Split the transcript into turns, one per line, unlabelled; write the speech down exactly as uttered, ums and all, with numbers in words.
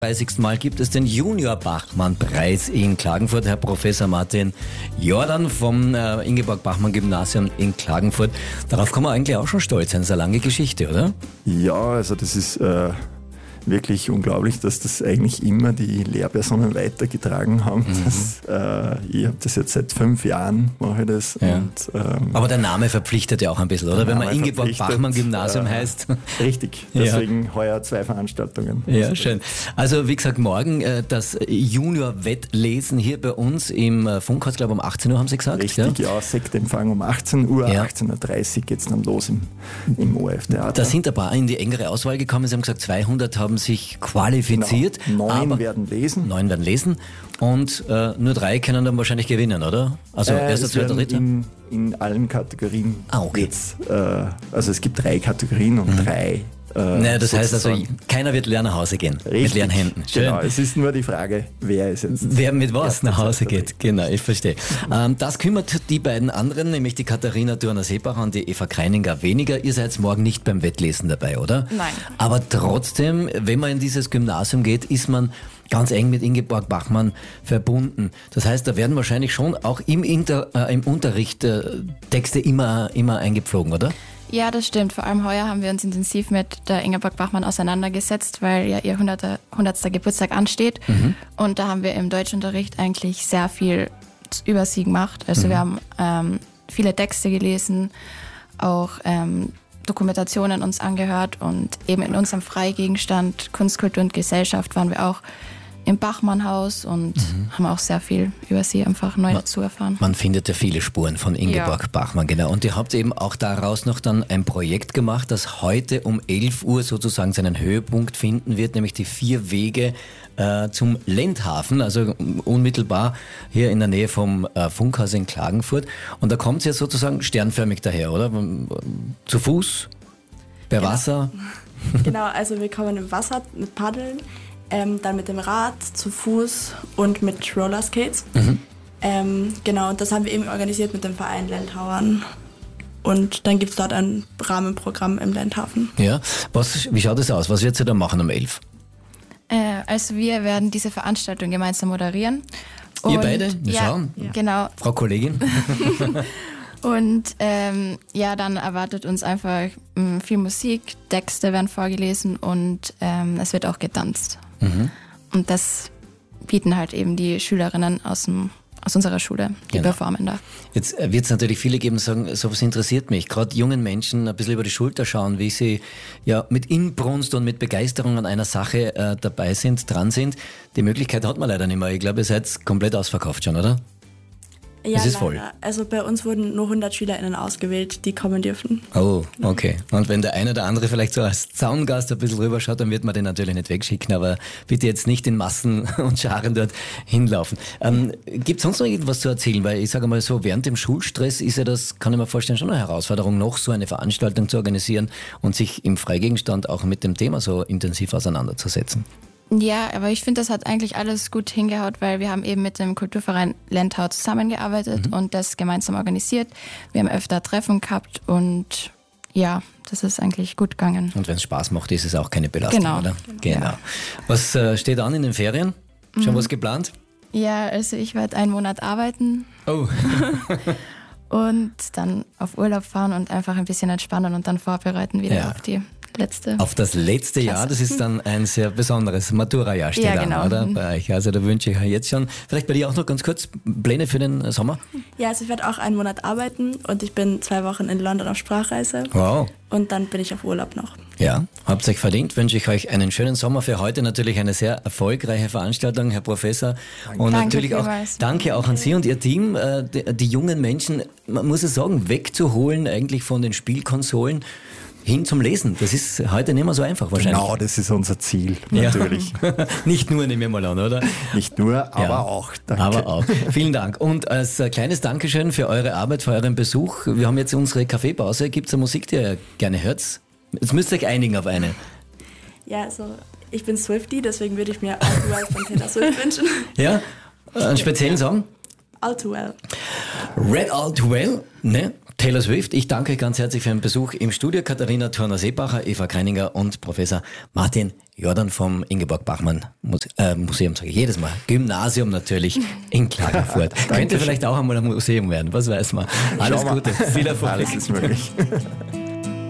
dreißigsten Mal gibt es den Junior-Bachmann-Preis in Klagenfurt. Herr Professor Martin Jordan vom äh, Ingeborg-Bachmann-Gymnasium in Klagenfurt. Darauf kann man eigentlich auch schon stolz sein. Das ist eine lange Geschichte, oder?
Ja, also das ist äh, wirklich unglaublich, dass das eigentlich immer die Lehrpersonen weitergetragen haben. Mhm. Das, äh, ich habe das jetzt seit fünf Jahren, mache ich das.
Ja.
Und, ähm,
Aber der Name verpflichtet ja auch ein bisschen, oder? Wenn man Ingeborg-Bachmann-Gymnasium äh, heißt.
Richtig, deswegen ja. Heuer zwei Veranstaltungen.
Ja, also schön. Also wie gesagt, morgen äh, das Junior-Wettlesen hier bei uns im äh, Funkhaus, glaube ich um achtzehn Uhr haben Sie gesagt.
Richtig, ja, ja Sektempfang um achtzehn Uhr, ja. achtzehn Uhr dreißig geht es dann los im, im O R F-Theater.
Da sind ein paar in die engere Auswahl gekommen. Sie haben gesagt, zweihundert haben sich qualifiziert.
Genau. Neun werden lesen.
Neun werden lesen und äh, nur drei können dann wahrscheinlich gewinnen, oder? Also
äh,
erster, zweiter, dritter?
In, in allen Kategorien.
Ah, okay.
Jetzt, äh, also es gibt drei Kategorien und mhm. drei. Äh,
naja, das heißt also, keiner wird leer nach Hause gehen. Richtig. Mit leeren Händen. Schön.
Genau, es ist nur die Frage, wer es jetzt.
Wer mit was nach Hause geht. Genau, ich verstehe. Ähm, das kümmert die beiden anderen, nämlich die Katharina Thurner-Seebacher und die Eva Kreininger weniger. Ihr seid morgen nicht beim Wettlesen dabei, oder?
Nein.
Aber trotzdem, wenn man in dieses Gymnasium geht, ist man ganz eng mit Ingeborg Bachmann verbunden. Das heißt, da werden wahrscheinlich schon auch im, Inter, äh, im Unterricht äh, Texte immer, immer eingepflogen, oder?
Ja, das stimmt. Vor allem heuer haben wir uns intensiv mit der Ingeborg Bachmann auseinandergesetzt, weil ja ihr hundertster Geburtstag ansteht. Mhm. Und da haben wir im Deutschunterricht eigentlich sehr viel über sie gemacht. Also mhm. wir haben ähm, viele Texte gelesen, auch ähm, Dokumentationen uns angehört und eben in unserem Freigegenstand Kunst, Kultur und Gesellschaft waren wir auch im Bachmann-Haus und mhm. haben auch sehr viel über sie einfach neu man, zu erfahren.
Man findet ja viele Spuren von Ingeborg ja. Bachmann, genau. Und ihr habt eben auch daraus noch dann ein Projekt gemacht, das heute um elf Uhr sozusagen seinen Höhepunkt finden wird, nämlich die vier Wege äh, zum Lendhafen, also unmittelbar hier in der Nähe vom äh, Funkhaus in Klagenfurt. Und da kommt es ja sozusagen sternförmig daher, oder? Zu Fuß, per
genau.
Wasser?
Genau, also wir kommen im Wasser mit Paddeln. Ähm, dann mit dem Rad, zu Fuß und mit Rollerskates. Mhm. Ähm, genau, und das haben wir eben organisiert mit dem Verein Lendhauern. Und dann gibt es dort ein Rahmenprogramm im Lendhafen.
Ja, was, wie schaut es aus? Was wird ihr da machen um elf?
Äh, also wir werden diese Veranstaltung gemeinsam moderieren.
Ihr und, beide?
Ja,
schauen.
Ja. Genau.
Frau Kollegin?
Und ähm, ja, dann erwartet uns einfach mh, viel Musik, Texte werden vorgelesen und ähm, es wird auch getanzt. Mhm. Und das bieten halt eben die Schülerinnen aus, dem, aus unserer Schule, die genau. performen da.
Jetzt wird es natürlich viele geben, die sagen, sowas interessiert mich. Gerade jungen Menschen ein bisschen über die Schulter schauen, wie sie ja mit Inbrunst und mit Begeisterung an einer Sache äh, dabei sind, dran sind. Die Möglichkeit hat man leider nicht mehr. Ich glaube, ihr seid komplett ausverkauft schon, oder?
Ja,
es ist
leider.
voll.
Also bei uns wurden nur hundert SchülerInnen ausgewählt, die kommen dürfen.
Oh, okay. Und wenn der eine oder andere vielleicht so als Zaungast ein bisschen rüberschaut, dann wird man den natürlich nicht wegschicken, aber bitte jetzt nicht in Massen und Scharen dort hinlaufen. Ähm, gibt es sonst noch irgendwas zu erzählen? Weil ich sage mal so, während dem Schulstress ist ja das, kann ich mir vorstellen, schon eine Herausforderung, noch so eine Veranstaltung zu organisieren und sich im Freigegenstand auch mit dem Thema so intensiv auseinanderzusetzen.
Ja, aber ich finde, das hat eigentlich alles gut hingehaut, weil wir haben eben mit dem Kulturverein Lendhau zusammengearbeitet mhm. und das gemeinsam organisiert. Wir haben öfter Treffen gehabt und ja, das ist eigentlich gut gegangen.
Und wenn es Spaß macht, ist es auch keine Belastung,
genau.
oder?
Genau.
Genau. Ja. Was äh, steht an in den Ferien? Schon mhm. was geplant?
Ja, also ich werde einen Monat arbeiten.
Oh.
Und dann auf Urlaub fahren und einfach ein bisschen entspannen und dann vorbereiten wieder ja. auf die letzte.
Auf das letzte
Klasse.
Jahr, das ist dann ein sehr besonderes Matura-Jahr steht
ja, genau.
an, oder? Bei euch. Also da wünsche ich euch jetzt schon, vielleicht bei dir auch noch ganz kurz, Pläne für den Sommer?
Ja, also ich werde auch einen Monat arbeiten und ich bin zwei Wochen in London auf Sprachreise.
Wow.
Und dann bin ich auf Urlaub noch.
Ja, habt euch verdient, wünsche ich euch einen schönen Sommer. Für heute natürlich eine sehr erfolgreiche Veranstaltung, Herr Professor. Danke. Und
danke
natürlich auch
vielmals.
danke auch an Sie und Ihr Team, die, die jungen Menschen, man muss es sagen, wegzuholen eigentlich von den Spielkonsolen hin zum Lesen. Das ist heute nicht mehr so einfach wahrscheinlich.
Genau, das ist unser Ziel, natürlich.
Ja. Nicht nur, nehmen wir mal an, oder?
Nicht nur, aber
ja.
auch. Danke.
Aber auch. Vielen Dank. Und als kleines Dankeschön für eure Arbeit, für euren Besuch. Wir haben jetzt unsere Kaffeepause. Gibt es eine Musik, die ihr gerne hört? Jetzt müsst ihr euch einigen auf eine.
Ja, also ich bin Swiftie, deswegen würde ich mir All Too Well von Taylor Swift wünschen.
Ja? Einen speziellen Song?
All Too Well.
Red All Too Well, ne? Taylor Swift. Ich danke ganz herzlich für den Besuch im Studio. Katharina Thurner-Seebacher, Eva Kreininger und Professor Martin Jordan vom Ingeborg-Bachmann Muse- äh, Museum, sage ich jedes Mal. Gymnasium natürlich in Klagenfurt. Könnte vielleicht auch einmal ein Museum werden, was weiß man. Alles Gute, viel Erfolg.
Alles ist möglich.